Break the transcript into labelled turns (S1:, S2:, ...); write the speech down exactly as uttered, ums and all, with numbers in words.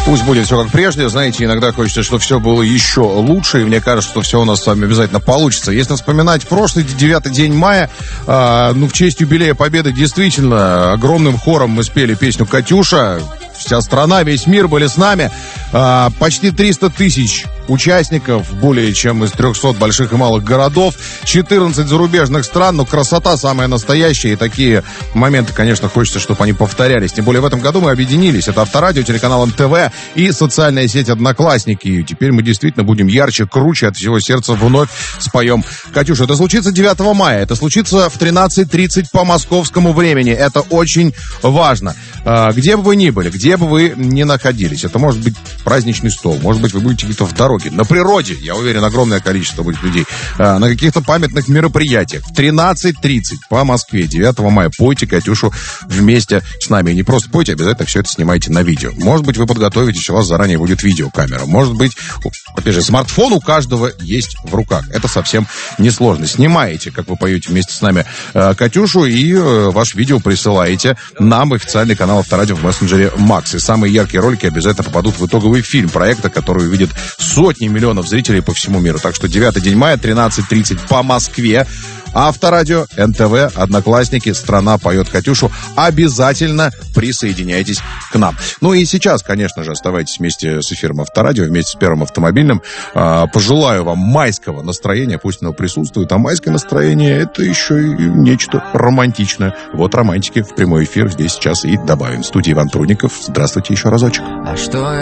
S1: Пусть будет все как прежде. Знаете, иногда хочется, чтобы все было еще лучше. И мне кажется, что все у нас с вами обязательно получится. Если вспоминать прошлый девятый день мая, э, ну, в честь юбилея Победы, действительно, огромным хором мы спели песню «Катюша». Вся страна, весь мир были с нами. А, почти триста тысяч участников, более чем из трехсот больших и малых городов, четырнадцать зарубежных стран. Но красота самая настоящая. И такие моменты, конечно, хочется, чтобы они повторялись. Тем более в этом году мы объединились. Это Авторадио, телеканал эн тэ вэ и социальная сеть «Одноклассники». И теперь мы действительно будем ярче, круче, от всего сердца вновь споем «Катюша». Это случится девятого мая. Это случится в тринадцать тридцать по московскому времени. Это очень важно. А, где бы вы ни были, где бы вы ни находились. Это может быть праздничный стол, может быть, вы будете где-то в дороге, на природе, я уверен, огромное количество будет людей, а, на каких-то памятных мероприятиях. В тринадцать тридцать по Москве, девятого мая, пойте «Катюшу» вместе с нами. И не просто пойте, обязательно все это снимайте на видео. Может быть, вы подготовитесь, у вас заранее будет видеокамера. Может быть, опять же, смартфон у каждого есть в руках. Это совсем несложно. Снимаете, как вы поете вместе с нами «Катюшу», и ваше видео присылаете нам в официальный канал Авторадио в мессенджере Макс. И самые яркие ролики обязательно попадут в итоговый фильм проекта, который увидит сотни миллионов зрителей по всему миру. Так что девятого день мая, тринадцать тридцать по Москве. Авторадио, эн тэ вэ, Одноклассники, страна поет «Катюшу». Обязательно присоединяйтесь к нам. Ну и сейчас, конечно же, оставайтесь вместе с эфиром Авторадио, вместе с Первым автомобильным. Пожелаю вам майского настроения, пусть оно присутствует. А майское настроение — это еще и нечто романтичное. Вот романтики в прямой эфир здесь сейчас и добавим. В студии Иван Прудников. Здравствуйте еще разочек.
S2: А что